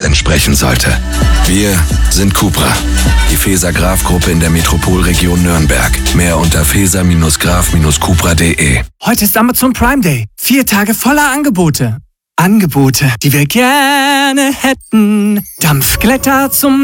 entsprechen sollte. Wir sind Cupra, die Faeser-Graf-Gruppe in der Metropolregion Nürnberg. Mehr unter faeser-graf-cupra.de. Heute ist Amazon Prime Day. 4 Tage voller Angebote. Angebote, die wir gerne hätten. Dampfglätter zum